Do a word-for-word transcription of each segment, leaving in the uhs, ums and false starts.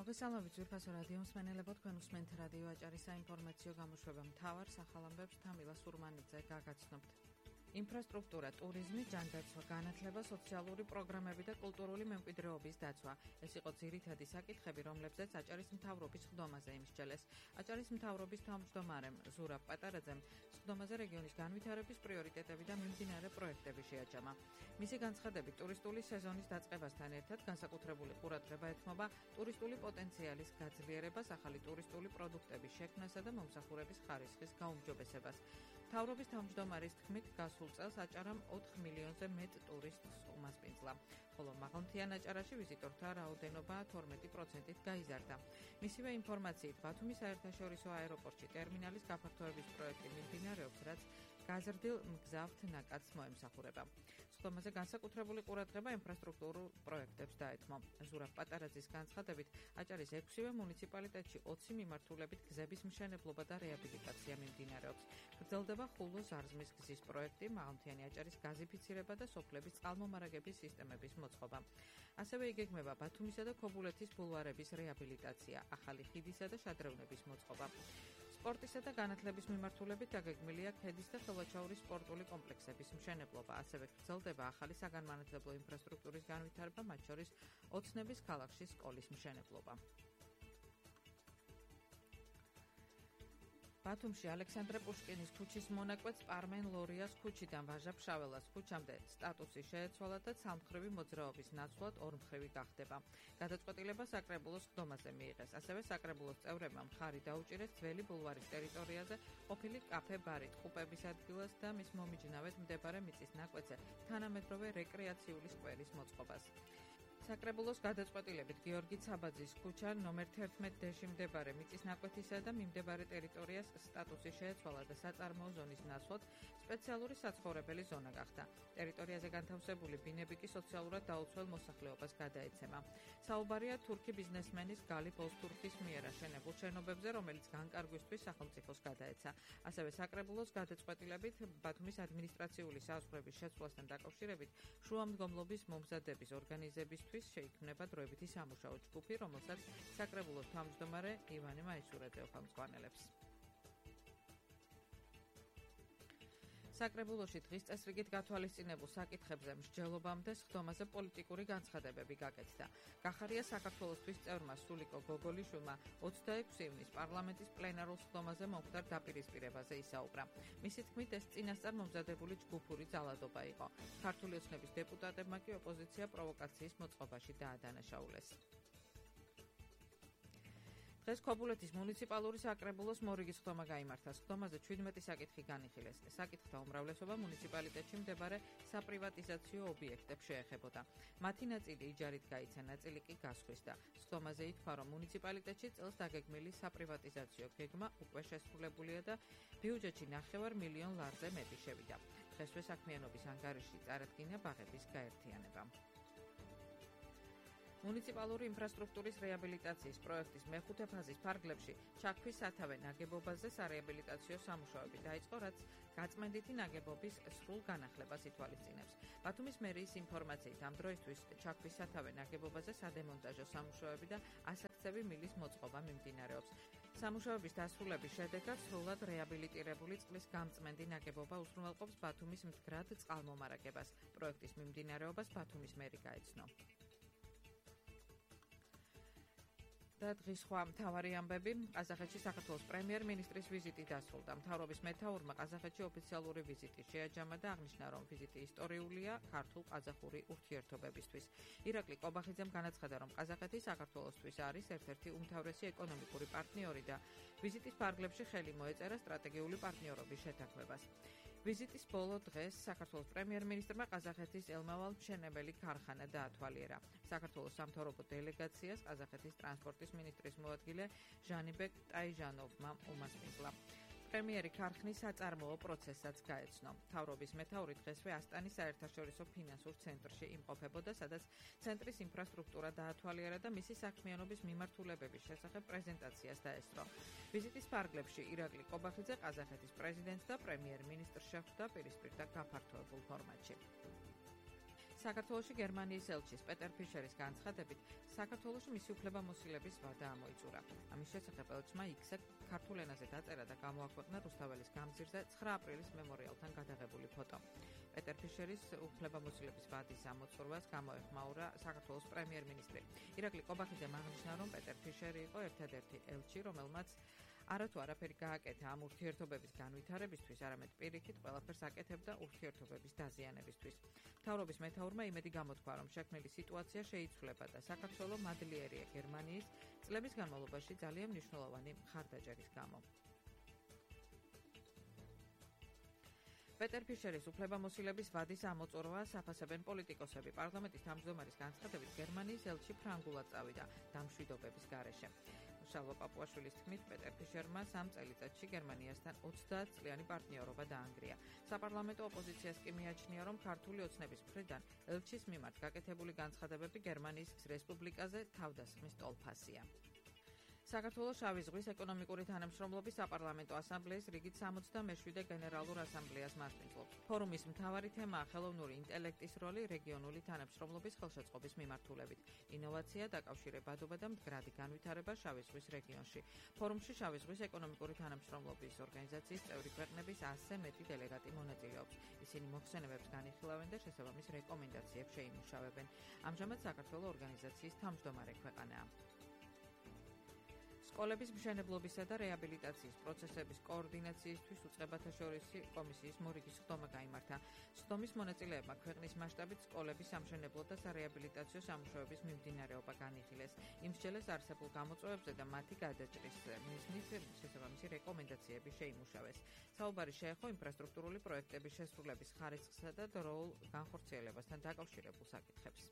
მოგესალმებით ძვირფასო რადიო მსმენელებო, თქვენ უსმენთ რადიო აჭარის საინფორმაციო გამოშვება მთავარ სახალამბებს თამილა სურმანიძე გაგაცნობთ. ინფრასტრუქტურა, ტურიზმი, ჯანდაცვა, განათლება, სოციალური პროგრამები და კულტურული მემკვიდრეობის დაცვა. ეს იყო ძირითადი საკითხები, რომლებზეც აჭარის მთავრობის სხდომაზე იმსჯელეს. აჭარის მთავრობის თავმჯდომარემ ზურაბ პატარაძემ სხდომაზე რეგიონის განვითარების პრიორიტეტები და მიმდინარე პროექტები შეაჩამა. მისი განცხადებით, ტურისტული სეზონის დაწყებასთან ერთად განსაკუთრებული ყურადღება ეთმობა ტურისტული პოტენციალის გაძლიერებას, ახალი ტურისტული პროდუქტების შექმნასა და მომსახურების ხარისხის გაუმჯობესებას. მთავრობის თავმჯდომარის თქმით, გასულ წელს აჭარამ ოთხ მილიონზე მეტ ტურისტს უმასპინძლა, ხოლო მაღალმთიან აჭარაში ვიზიტორთა რაოდენობა თორმეტი პროცენტით გაიზარდა. მისივე ინფორმაციით, ბათუმის საერთაშორისო აეროპორტში ტერმინალის გაფართოების პროექტი მიმდინარეობს, რაც გაზრდილ მგზავრთ ნაკადს მოემსახურება. სხდომაზე განსაკუთრებული ყურადღება ინფრასტრუქტურულ პროექტებს დაეთმო. ზურაბ პატარაძის განცხადებით, აჭარის ექვსივე მუნიციპალიტეტში ოცი მიმართულებით გზების მშენებლობა და რეაბილიტაცია მიმდინარეობს. გრძელდება ხულო-ზარზმის გზის პროექტი, მაღალმთიანი აჭარის გაზიფიცირება და სოფლების წყალმომარაგების სისტემების მოწყობა. ასევე იგეგმება ბათუმისა და ქობულეთის ბულვარების რეაბილიტაცია, ახალი ხიდისა და შადრევნების მოწყობა. სპორტისა და განათლების მიმართულებით დაგეგმილია ქედის და ხელვაჩაურის სპორტული კომპლექსების მშენებლობა, ასევე გრძელდება ახალი საგანმანათლებლო ინფრასტრუქტურის განვითარება, მათ შორის ოცნების ქალაქში სკოლის მშენებლობა. ბათუმში ალექსანდრე პუშკინის ქუჩის მონაკვეთს პარმენ ლორიას ქუჩიდან ვაჟა ფშაველას ქუჩამდე სტატუსი შეეცვალა და ცალმხრივი მოძრაობის ნაცვლად ორმხრივი გახდება. გადაწყვეტილება საკრებულოს სხდომაზე მიიღეს. ასევე საკრებულოს წევრებმა მხარი დაუჭირეს ძველი ბულვარის ტერიტორიაზე ყოფილი კაფე-ბარი, ტყუპების ადგილას და მის მომიჯნავედ მდებარე მიწის ნაკვეთზე თანამედროვე რეკრეაციული სკვერის მოწყობას. საკრებულოს გადაწყვეტილებით გიორგი ცაბაძის ქუჩა ნომერ თერთმეტ დეში მდებარე მიწის ნაკვეთისა და მიმდებარე ტერიტორიას სტატუსი შეეცვალა და საწარმოო ზონის ნაცვლად სპეციალური საცხოვრებელი ზონა გახდა. ტერიტორიაზე განთავსებული ბინები კი სოციალურად დაუცველ მოსახლეობას გადაეცემა. საუბარია თურქი ბიზნესმენის გალი ბოზთურქის მიერ აშენებულ შენობებზე, რომელიც განკარგვისთვის სახელმწიფოს გადაეცა. ასევე საკრებულოს გადაწყვეტილებით ბათუმის ადმინისტრაციული საზღვრების შეცვლასთან დაკავშირებით შუამდგომლობის მომზადების ორგანიზებისთვის შეიქმნება დროებითი სამუშაო ჯგუფი, რომელსაც საკრებულოს თავმჯდომარე ივანე მაისურაძე ხელმძღვანელებს. საკრებულოში დღის წესრიგით გათვალისწინებულ საკითხებზე მსჯელობამდე სხდომაზე პოლიტიკური განცხადებები გაკეთდა. გახარია საქართველოსთვის წევრმა სულიკო გოგოლიშვილმა ოცდაექვსი ივნის პარლამენტის პლენარულ სხდომაზე მომხდარ დაპირისპირებაზე ისაუბრა. მისი თქმით, ეს წინასწარ მომზადებული ჯგუფური ძალადობა იყო. ქართული ოცნების დეპუტატებმა კი ოპოზიცია პროვოკაციის მოწყობაში დაადანაშაულეს. დღეს ქობულეთის მუნიციპალური საკრებულოს მორიგის სხდომა გაიმართა. სხდომაზე ჩვიდმეტი საკითხი განიხილეს. საკითხთა უმრავლესობა მუნიციპალიტეტში მდებარე საპრივატიზაციო ობიექტებს შეეხებოდა. მათი ნაწილი იჯარით გაიცა, ნაწილი კი გასხვისდა. სხდომაზე ითქვა, რომ მუნიციპალიტეტში წელს დაგეგმილი საპრივატიზაციო გეგმა უკვე შესრულებულია და ბიუჯეტში ნახევარ მილიონ ლარზე მეტი შევიდა. დღესვე საქმიანობის ანგარიში წარადგინა ბაღების გაერთიანება. მუნიციპალური ინფრასტრუქტურის რეაბილიტაციის პროექტის მეხუთე ფაზის ფარგლებში ჩაქვის სათავე ნაგებობაზე სარეაბილიტაციო სამუშაოები დაიწყო, რაც გაწმენდითი ნაგებობის სრულ განახლებას ითვალისწინებს. ბათუმის მერიის ინფორმაციით, ამ დროისთვის ჩაქვის სათავე ნაგებობაზე სადემონტაჟო სამუშაოები და ასაკცები მილის მოწყობა მიმდინარეობს. სამუშაოების დასრულების შედეგად სრულად რეაბილიტირებული წყლის გამწმენდი ნაგებობა უზრუნველყოფს ბათუმის მდგრად წყალმომარაგებას. პროექტის მიმდინარეობას ბათუმის მერი გაეცნო. და დღის სხვა მთავარი ამბები. ყაზახეთში საქართველოს პრემიერ-მინისტრის ვიზიტი დასრულდა. მთავრობის მეთაურმა ყაზახეთში ოფიციალური ვიზიტი შეაჯამა და აღნიშნა, რომ ვიზიტი ისტორიულია ქართულ-ყაზახური ურთიერთობებისთვის. ირაკლი კობახიძემ განაცხადა, რომ ყაზახეთი საქართველოსთვის არის ერთ-ერთი უმთავრესი ეკონომიკური პარტნიორი და ვიზიტის ფარგლებში ხელი მოეწერა სტრატეგიული პარტნიორობის შეთანხმებას. ვიზიტის ბოლო დღეს საქართველოს პრემიერ-მინისტრმა ყაზახეთის ელმავალ მშენებელი ქარხანა დაათვალიერა. საქართველოს სამთავრობო დელეგაციას ყაზახეთის ტრანსპორტის მინისტრის მოადგილე ჟანიბეკ ტაიჟანოვმა უმასპინძლა. პრემიერი ქარხნის საწარმოო პროცესსაც გაეცნო. მთავრობის მეთაური დღესვე ასტანის საერთაშორისო ფინანსურ ცენტრში იმყოფებოდა, სადაც ცენტრის ინფრასტრუქტურა დაათვალიერა და მისი საქმიანობის მიმართულებების შესახებ პრეზენტაციას დაესწრო. ვიზიტის ფარგლებში ირაკლი კობახიძე ყაზახეთის პრეზიდენტს და პრემიერ-მინისტრს შეხვდა პირისპირ და გაფართოებულ ფორმატში. საქართველოში გერმანიის ელჩის პეტერ ფიშერის განცხადებით, საქართველოში მისი უფლებამოსილების ვადა ამოიწურა. ამის შესახებ ელჩმა იქსზე ქართულ ენაზე დაწერა და გამოაქვეყნა რუსთაველის გამზირზე ცხრა აპრილის მემორიალთან გადაღებული ფოტო. პეტერ ფიშერის უფლებამოსილების ვადის ამოწურვას გამოეხმაურა საქართველოს პრემიერ-მინისტრი. ირაკლი კობახიძემ აღნიშნა, რომ პეტერ ფიშერი იყო ერთადერთი ელჩი, რომელმაც არათუ არაფერი გააკეთა ამ ურთიერთობების განვითარებისთვის, არამედ პირიქით ყველაფერს აკეთებდა ურთიერთობების დაზიანებისთვის. მთავრობის მეთაურმა იმედი გამოთქვა, რომ შექმნილი სიტუაცია შეიცვლება და საქართველო მადლიერია გერმანიის წლების განმავლობაში ძალიან მნიშვნელოვანი მხარდაჭერის გამო. პეტერ ფიშერის უფლებამოსილების ვადის ამოწურვას აფასებენ პოლიტიკოსები. პარლამენტის თავმჯდომარის განცხადებით, გერმანიის ელჩი ფრანგულად წავიდა დამშვიდობების გარეშე. შალვა პაპუაშვილის თქმით, პეტერ ფიშერმა სამ წელიწადში გერმანიასთან ოცდაათ წლიანი პარტნიორობა დაანგრია. საპარლამენტო ოპოზიციას კი მიაჩნია, რომ ქართული ოცნების მხრიდან ელჩის მიმართ გაკეთებული განცხადებები გერმანიის რესპუბლიკაზე თავდასხმის ტოლფასია. საქართველოს შავი ზღვის ეკონომიკური თანამშრომლობის საპარლამენტო ასამბლეის რიგით სამოცდამეშვიდე გენერალურ ასამბლეას მასპინძლობს. ფორუმის მთავარი თემაა ხელოვნური ინტელექტის როლი რეგიონული თანამშრომლობის ხელშეწყობის მიმართულებით, ინოვაცია, დაკავშირებადობა და მდგრადი განვითარება შავი ზღვის რეგიონში. ფორუმში შავი ზღვის ეკონომიკური თანამშრომლობის ორგანიზაციის წევრი ქვეყნების ასზე მეტი დელეგატი მონაწილეობს. ისინი მოხსენებებს განიხილავენ და შესაბამის რეკომენდაციებს შეიმუშავებენ. ამჟამად საქართველოს ორგანიზაციის თავმჯდომარე ქვეყანაა. სკოლების მშენებლობისა და რეაბილიტაციის პროცესების კოორდინაციისთვის უწყებათა შორისი კომისიის მორიგი სხდომა გაიმართა. სხდომის მონაწილეებმა ქვეყნის მასშტაბით სკოლების სამშენებლო და სარეაბილიტაციო სამუშაოების მიმდინარეობა განიხილეს. იმსჯელეს არსებულ გამოწვევებზე და მათი გადაჭრის მიზნით შესაბამისი რეკომენდაციები შეიმუშავეს. საუბარი შეეხო ინფრასტრუქტურული პროექტების შესრულების ხარისხსა და დროულ განხორციელებასთან დაკავშირებულ საკითხებს.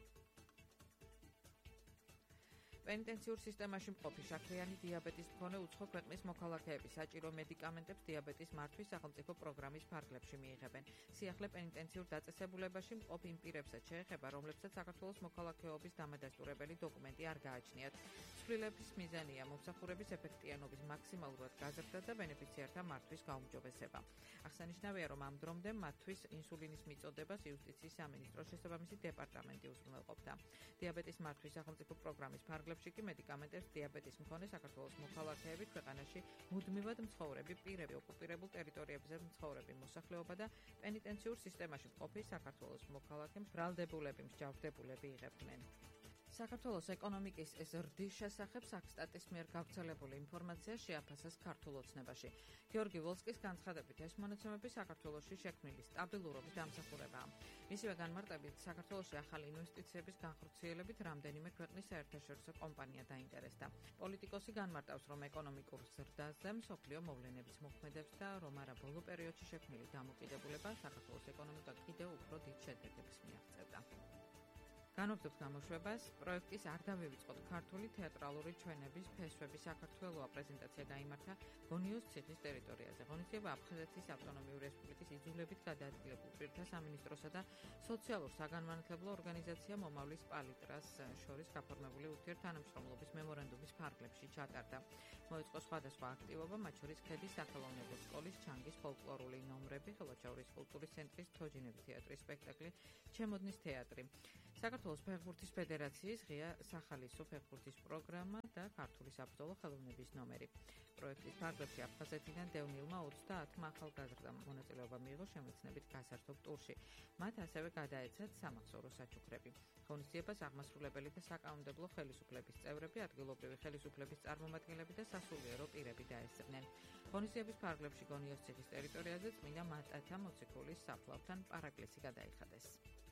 პენიტენციურ სისტემაში მყოფი შაქრიანი დიაბეტის მქონე უცხო ქვეყნის მოქალაქეები საჭირო მედიკამენტებს დიაბეტის მართვის სახელმწიფო პროგრამის ფარგლებში მიიღებენ. სიახლე პენიტენციურ დაწესებულებაში მყოფ იმ პირებსაც შეეხება, რომლებსაც საქართველოს მოქალაქეობის დამადასტურებელი დოკუმენტი არ გააჩნიათ. ცვლილების მიზანია მომსახურების ეფექტიანობის მაქსიმალურად გაზრდა და ბენეფიციართა მართვის გაუმჯობესება. აღსანიშნავია, რომ ამ დრომდე მათთვის ინსულინის მიწოდებას იუსტიციის სამინისტროს შესაბამისი დეპარტამენტი უზრუნველყოფდა. დიაბეტის მართვის სახელმწიფო პროგრამის ფარგლებში კი მედიკამენტებს დიაბეტის მქონე საქართველოს მოქალაქეები ქვეყანაში მუდმივად მცხოვრები პირები, ოკუპირებულ ტერიტორიებზე მცხოვრები მოსახლეობა და პენიტენციურ სისტემაში მყოფი საქართველოს მოქალაქე ბრალდებულები, მსჯავრდებულები იღებდნენ. საქართველოს ეკონომიკის ზრდის შესახებ საქსტატის მიერ გავრცელებული ინფორმაცია შეაფასეს ქართულ ოცნებაში. გიორგი ვოლსკის განცხადებით, ეს მონაცემები საქართველოში შექმნილი სტაბილურობის დამსახურებაა. მისივე განმარტებით, საქართველოში ახალი ინვესტიციების განხორციელებით რამდენიმე ქვეყნის საერთაშორისო კომპანია დაინტერესდა. პოლიტიკოსი განმარტავს, რომ ეკონომიკურ ზრდაზე მსოფლიო მოვლენების მოქმედებს და რომ არა ბოლო პერიოდში შექმნილი დამოკიდებულება საქართველოს ეკონომიკა კიდევ უფრო დიდ შედეგებს მიაღწევდა. განვაგრძობთ გამოშვებას. პროექტის არ დავივიწყოთ ქართული თეატრალური ჩვენების ფესვები საქართველოა პრეზენტაცია გაიმართა გონიოს ციხის ტერიტორიაზე. ღონისძიება აფხაზეთის ავტონომიური რესპუბლიკის იძულებით გადაადგილებულ პირთა სამინისტროსა და სოციალურ-საგანმანათლებლო ორგანიზაცია მომავლის პალიტრას შორის გაფორმებული ურთიერთთანამშრომლობის მემორანდუმის ფარგლებში ჩატარდა. მოეწყო სხვადასხვა აქტივობა, მათ შორის ქედის სახელოვნებო სკოლის ჩანგის ფოლკლორული ნომრები, ხელვაჩაურის კულტურის ცენტრის თოჯინების თეატრის სპექტაკლი, ჩემოდნის თეატრი. საქართველოს ფეხბურთის ფედერაციის ღია სახალისო ფეხბურთის პროგრამა და ქართული საბრძოლო ხელოვნების ნომერი. პროექტის ფარგლებში აფხაზეთიდან დევნილმა ოცდაათმა ახალგაზრდამ მონაწილეობა მიიღო შემეცნებით გასართობ ტურში. მათ ასევე გადაეცათ სამახსოვრო საჩუქრები. ღონისძიებას აღმასრულებელი და საკანონმდებლო ხელისუფლების წევრები, ადგილობრივი ხელისუფლების წარმომადგენლები და სასულიერო პირები დაესწრნენ. ღონისძიების ფარგლებში გონიოს ციხის ტერიტორიაზე წმინდა მატათა მოციქულის საფლავთან პარაკლისი გადაიხადეს.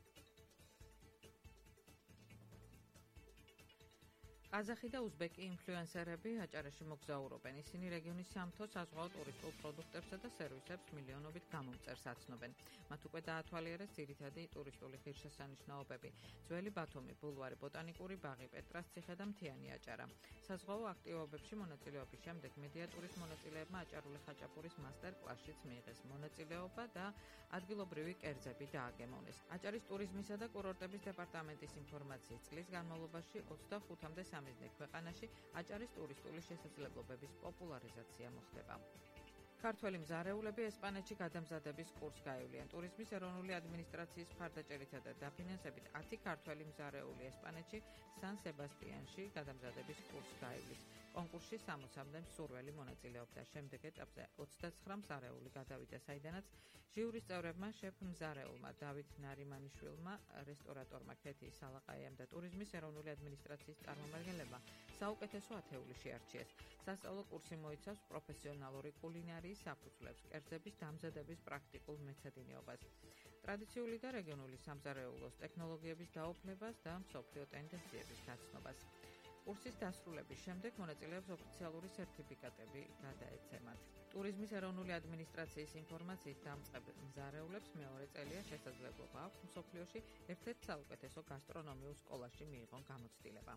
ყაზახი და უზბეკი ინფლუენსერები აჭარაში მოგზაურობენ. ისინი რეგიონის სამთო საზღვაო ტურისტულ პროდუქტებსა და სერვისებს მილიონობით გამომწერს აცნობენ. მათ უკვე დაათვალიერეს ძირითადი ტურისტული ღირსშესანიშნაობები: ძველი ბათუმი, ბულვარი, ბოტანიკური ბაღი, პეტრას ციხე და მთიანი აჭარა. საზღვაო აქტივობებში მონაწილეობის შემდეგ მედიატურის მონაწილეებმა აჭარული ხაჭაპურის მასტერ-კლასშიც მიიღეს მონაწილეობა და ადგილობრივი კერძები დააგემოვნეს. აჭარის ტურიზმისა და კურორტების დეპარტამენტის ინფორმაციით, წლის განმავლობაში ოცდახუთამდე სამიზნე ქვეყანაში აჭარის ტურისტული შესაძლებლობების პოპულარიზაცია მოხდება. ქართველი მზარეულები ესპანეთში გადამზადების კურსს გაივლიან. ტურიზმის ეროვნული ადმინისტრაციის მხარდაჭერითა და დაფინანსებით ათი ქართველი მზარეული ესპანეთში სან სებასტიანში გადამზადების კურსს გაივლის. კონკურსში სამოცამდე მსურველი მონაწილეობდა. შემდეგ ეტაპზე ოცდაცხრა მზარეული გადავიდა, საიდანაც ჟიურის წევრებმა შეფ მზარეულმა დავით ნარიმანიშვილმა, რესტორატორმა ქეთი სალაყაიამ და ტურიზმის ეროვნული ადმინისტრაციის წარმომადგენლებმა საუკეთესო ათეული შეარჩიეს. სასწავლო კურსი მოიცავს პროფესიონალური კულინარიის საფუძვლებს, კერძების დამზადების პრაქტიკულ მეცადინეობას, ტრადიციული და რეგიონული სამზარეულოს ტექნოლოგიების დაუფლებას და მსოფლიო ტენდენციების გაცნობას. კურსის დასრულების შემდეგ მონაწილეებს ოფიციალური სერტიფიკატები გადაეცემათ. ტურიზმის ეროვნული ადმინისტრაციის ინფორმაციით დამწყებ მზარეულებს მეორე წელია შესაძლებლობა აქვს მსოფლიოში ერთ-ერთ საუკეთესო გასტრონომიულ სკოლაში მიიღონ გამოცდილება.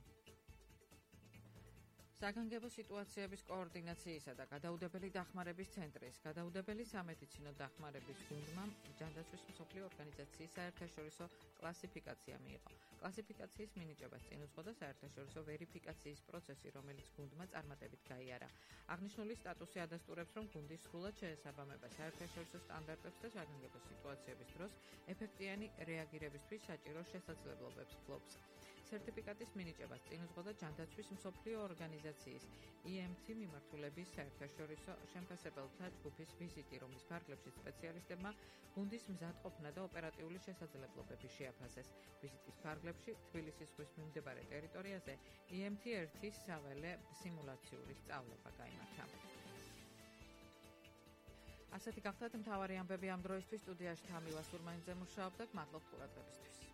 საგანგებო სიტუაციების კოორდინაციისა და გადაუდებელი დახმარების ცენტრის გადაუდებელი სამედიცინო დახმარების გუნდმა ჯანდაცვის მსოფლიო ორგანიზაციის საერთაშორისო კლასიფიკაცია მიიღო. კლასიფიკაციის მინიჭებას წინ უძღოდა და საერთაშორისო ვერიფიკაციის პროცესი, რომელიც გუნდმა წარმატებით გაიარა. აღნიშნული სტატუსი ადასტურებს, რომ გუნდი სრულად შეესაბამება საერთაშორისო სტანდარტებს და საგანგებო სიტუაციების დროს ეფექტიანი რეაგირებისთვის საჭირო შესაძლებლობებს ფლობს. სერტიფიკატის მინიჭებას წინ უძღოდა ჯანდაცვის მსოფლიო ორგანიზაციის ი ემ თი მიმართულების საერთაშორისო შემფასებელთა ჯგუფის ვიზიტი, რომლის ფარგლებში სპეციალისტებმა გუნდის მზადყოფნა და ოპერატიული შესაძლებლობები შეაფასეს. ვიზიტის ფარგლებში თბილისის ზღვის მიმდებარე ტერიტორიაზე ი ემ თი ერთის საველე სიმულაციური სწავლება გაიმართა. ასეთი გახლავთ მთავარი ამბები ამ დროისთვის. სტუდიაში თამილა სურმანიძე მუშაობდა. მადლობ ყურადღებისთვის.